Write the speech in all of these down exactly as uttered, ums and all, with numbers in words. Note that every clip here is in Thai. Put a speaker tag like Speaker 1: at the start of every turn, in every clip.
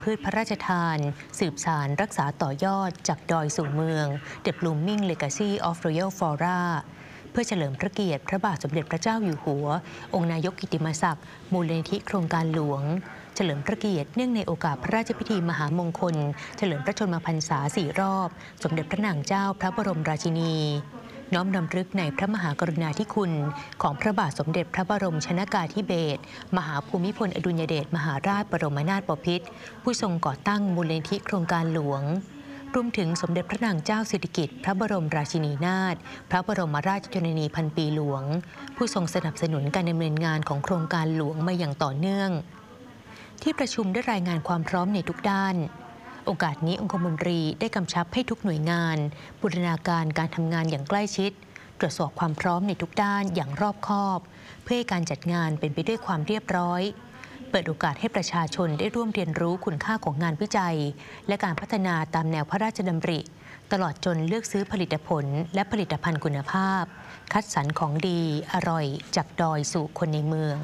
Speaker 1: พืชพระราชทานสืบสารรักษาต่อยอดจากดอยสู่เมือง The Blooming Legacy of Royal Flora เพื่อเฉลิมพระเกียรติพระบาทสมเด็จพระเจ้าอยู่หัวองค์นายกกิติมศักดิ์มูลนิธิโครงการหลวงเฉลิมพระเกียรติเนื่องในโอกาสพระราชพิธีมหามงคลเฉลิมพระชนมพรรษาสี่รอบสมเด็จพระนางเจ้าพระบรมราชินีน้อมรำลึกในพระมหากรุณาธิคุณของพระบาทสมเด็จพระบรมชนกาธิเบศรมหาภูมิพลอดุลยเดชมหาราชบรมนาถบพิตรผู้ทรงก่อตั้งมูลนิธิโครงการหลวงรวมถึงสมเด็จพระนางเจ้าสิริกิติ์พระบรมราชินีนาถพระบรมราชชนนีพันปีหลวงผู้ทรงสนับสนุนการดำเนินงานของโครงการหลวงมาอย่างต่อเนื่องที่ประชุมได้รายงานความพร้อมในทุกด้านโอกาสนี้องคมนตรีได้กำชับให้ทุกหน่วยงานบูรณาการการทำงานอย่างใกล้ชิดตรวจสอบความพร้อมในทุกด้านอย่างรอบคอบเพื่อให้การจัดงานเป็นไปด้วยความเรียบร้อยเปิดโอกาสให้ประชาชนได้ร่วมเรียนรู้คุณค่าของงานวิจัยและการพัฒนาตามแนวพระราชดำริตลอดจนเลือกซื้อผลิตผลและผลิตภัณฑ์คุณภาพคัดสรรของดีอร่อยจากดอยสู่คนในเมือง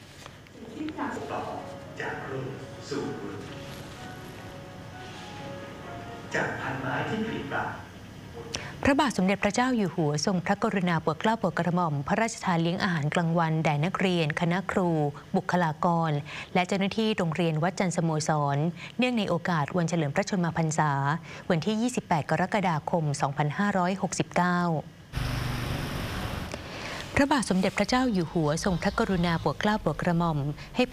Speaker 2: จากรุ่นสู่รุ่นจากพันไม้ที่ผลิปรา
Speaker 1: พระบาทสมเด็จพระเจ้าอยู่หัวทรงพระกรุณาโปรดเกล้าโปรดกระหม่อมพระราชทานเลี้ยงอาหารกลางวันแด่นักเรียนคณะครูบุคลากรและเจ้าหน้าที่โรงเรียนวัดจันทร์สโมสรเนื่องในโอกาสวันเฉลิมพระชนมพรรษาวันที่ ยี่สิบแปด กรกฎาคม สองพันห้าร้อยหกสิบเก้า พระบาทสมเด็จพระเจ้าอยู่หัวทรงพระกรุณาโปรดเกล้าโปรดกระหม่อมให้